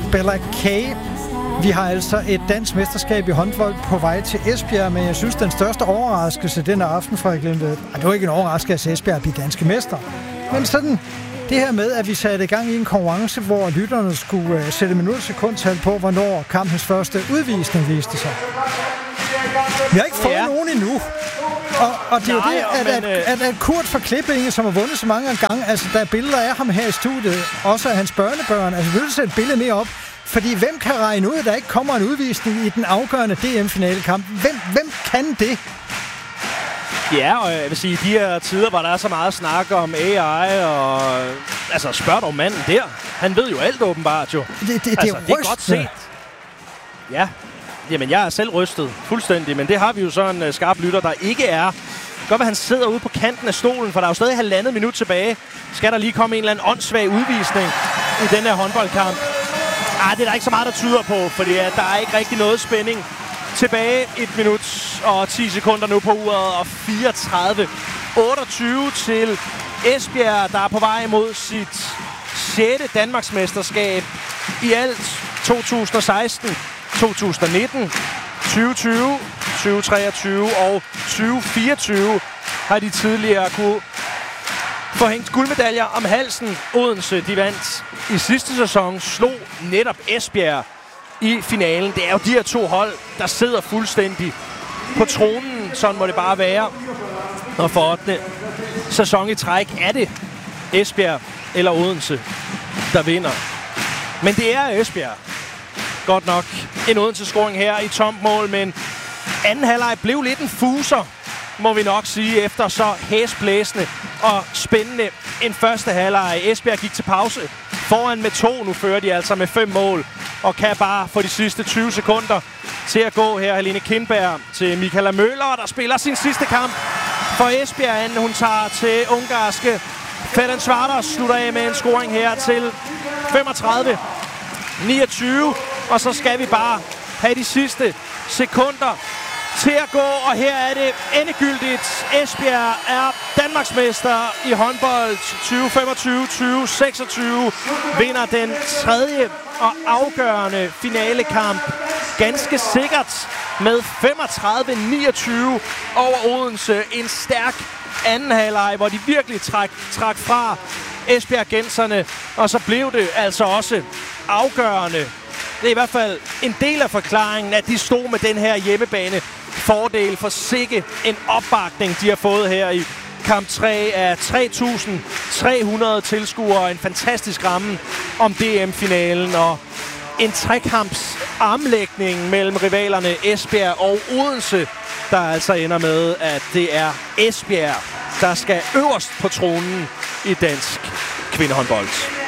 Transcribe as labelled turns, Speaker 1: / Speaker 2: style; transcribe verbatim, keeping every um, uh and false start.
Speaker 1: Bella Kay. Vi har altså et dansk mesterskab i håndbold på vej til Esbjerg, men jeg synes, den største overraskelse denne aften, Frederik Lindved, det var ikke en overraskelse, at Esbjerg bliver danske mester. Men sådan det her med, at vi satte i gang i en konkurrence, hvor lytterne skulle uh, sætte minut sekundtal på, hvornår kampens første udvisning viste sig. Vi har ikke fået ja. nogen endnu. Og, og det er jo det, at, at, at, at Kurt fra Klippinge, som har vundet så mange gange, altså der er billeder af ham her i studiet, også af hans børnebørn, altså vil du sætte et billede mere op? Fordi hvem kan regne ud, at der ikke kommer en udvisning i den afgørende D M-finalekamp? Hvem, hvem kan det?
Speaker 2: Ja, og jeg vil sige, de her tider, hvor der er så meget snak om A I, og altså spørg dog manden der. Han ved jo alt åbenbart jo.
Speaker 1: Det, det, det,
Speaker 2: altså,
Speaker 1: er,
Speaker 2: det er godt set. Ja, jamen jeg er selv rystet fuldstændig, men det har vi jo så en uh, skarp lytter, der ikke er. Godt, at han sidder ude på kanten af stolen, for der er jo stadig halvandet minut tilbage. Skal der lige komme en eller anden åndssvag udvisning i den her håndboldkamp? Ah, det er der ikke så meget, der tyder på, fordi uh, der er ikke rigtig noget spænding. Tilbage et minut og ti sekunder nu på uret, og fireogtredive otteogtyve til Esbjerg, der er på vej mod sit sjette Danmarksmesterskab i alt to tusind og seksten, to tusind og nitten, tyve tyve, tyve treogtyve og tyve fireogtyve har de tidligere kunne få hængt guldmedaljer om halsen. Odense, de vandt i sidste sæson, slog netop Esbjerg i finalen. Det er jo de her to hold, der sidder fuldstændig på tronen. Sådan må det bare være. Og for ottende sæson i træk er det Esbjerg eller Odense, der vinder. Men det er Esbjerg. Godt nok en Odense-scoring her i tomt mål, men anden halvleg blev lidt en fuser, må vi nok sige, efter så hæsblæsende og spændende en første halvleg. Esbjerg gik til pause foran med to. Nu fører de altså med fem mål og kan bare få de sidste tyve sekunder til at gå her. Helene Kindberg til Michaela Møller, der spiller sin sidste kamp for Esbjerg. Hun tager til ungarske Ferencváros, slutter af med en scoring her til femogtredive niogtyve. Og så skal vi bare have de sidste sekunder til at gå, og her er det endegyldigt. Esbjerg er Danmarksmester i håndbold tyve femogtyve tyve seksogtyve. Vinder den tredje og afgørende finalekamp ganske sikkert med femogtredive niogtyve over Odense. En stærk anden halvleg, hvor de virkelig trak, trak fra Esbjerg-genserne, og så blev det altså også afgørende. Det er i hvert fald en del af forklaringen, at de stod med den her hjemmebane fordel for sikke en opbakning, de har fået her i kamp tre af tre tusind tre hundrede tilskuere. En fantastisk ramme om D M-finalen og en trekamps armlægning mellem rivalerne Esbjerg og Odense, der altså ender med, at det er Esbjerg, der skal øverst på tronen i dansk kvindehåndbold.